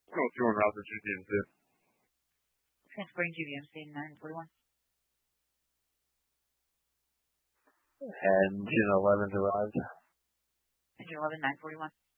Oh, 2 routes for GBMC. Transporting GBMC 941. Engine 11 arrived. Engine 11, 941.